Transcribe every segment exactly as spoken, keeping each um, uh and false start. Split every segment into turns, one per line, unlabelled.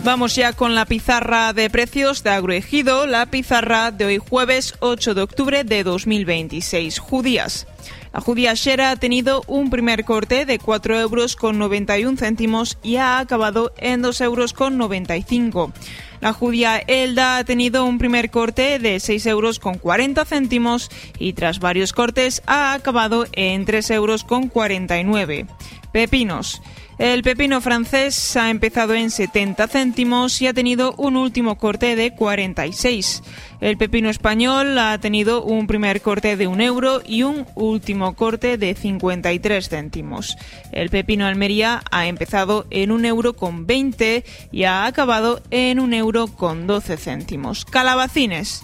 Vamos ya con la pizarra de precios de Agroejido, la pizarra de hoy jueves ocho de octubre de dos mil veintiséis. Judías. La judía Shera ha tenido un primer corte de cuatro euros con noventa y un céntimos y ha acabado en dos euros con noventa y cinco. La judía Elda ha tenido un primer corte de seis euros con cuarenta céntimos y tras varios cortes ha acabado en tres euros con cuarenta y nueve. Pepinos. El pepino francés ha empezado en setenta céntimos y ha tenido un último corte de cuarenta y seis. El pepino español ha tenido un primer corte de un euro y un último corte de cincuenta y tres céntimos. El pepino Almería ha empezado en un euro con veinte y ha acabado en un euro con doce céntimos. Calabacines.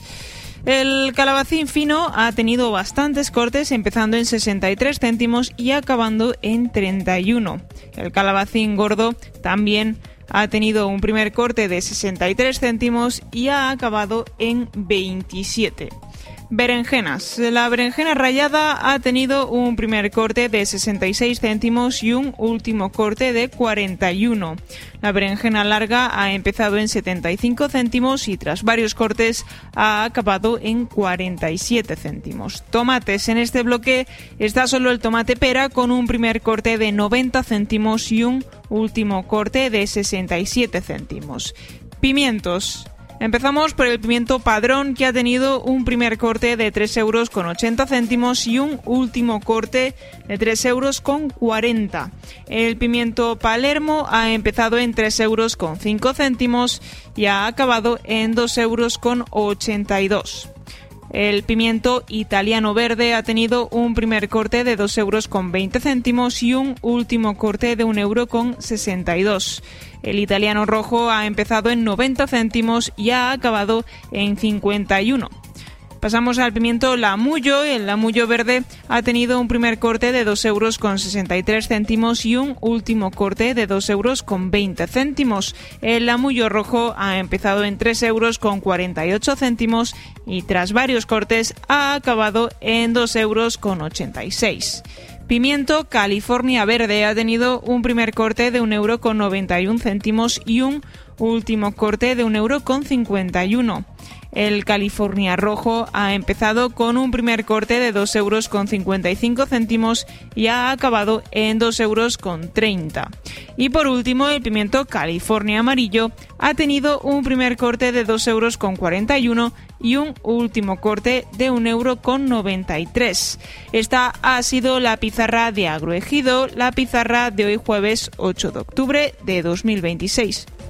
El calabacín fino ha tenido bastantes cortes, empezando en sesenta y tres céntimos y acabando en treinta y uno. El calabacín gordo también ha tenido un primer corte de sesenta y tres céntimos y ha acabado en veintisiete. Berenjenas. La berenjena rallada ha tenido un primer corte de sesenta y seis céntimos y un último corte de cuarenta y uno. La berenjena larga ha empezado en setenta y cinco céntimos y tras varios cortes ha acabado en cuarenta y siete céntimos. Tomates. En este bloque está solo el tomate pera con un primer corte de noventa céntimos y un último corte de sesenta y siete céntimos. Pimientos. Empezamos por el pimiento padrón, que ha tenido un primer corte de tres euros con ochenta céntimos y un último corte de tres euros con cuarenta. El pimiento Palermo ha empezado en tres euros con cinco céntimos y ha acabado en dos euros con ochenta y dos. El pimiento italiano verde ha tenido un primer corte de dos euros con veinte céntimos y un último corte de un euro con sesenta y dos. El italiano rojo ha empezado en noventa céntimos y ha acabado en cincuenta y uno. Pasamos al pimiento lamullo. El lamullo verde ha tenido un primer corte de dos euros con sesenta y tres céntimos y un último corte de dos euros con veinte céntimos. El lamullo rojo ha empezado en tres euros con cuarenta y ocho céntimos y tras varios cortes ha acabado en dos euros con ochenta y seis. Pimiento California verde ha tenido un primer corte de un euro con noventa y un céntimos y un último corte de un euro con cincuenta y uno. El California rojo ha empezado con un primer corte de dos euros con cincuenta y cinco céntimos y ha acabado en dos euros con treinta. Y por último, el pimiento California amarillo ha tenido un primer corte de dos euros con cuarenta y uno y un último corte de un euro con noventa y tres. Esta ha sido la pizarra de Agroejido, la pizarra de hoy jueves ocho de octubre de dos mil veintiséis.